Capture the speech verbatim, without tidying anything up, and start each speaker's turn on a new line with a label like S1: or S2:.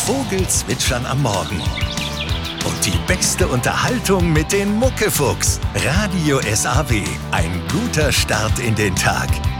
S1: Vogelzwitschern am Morgen und die beste Unterhaltung mit den Muckefuchs. Radio S A W, ein guter Start in den Tag.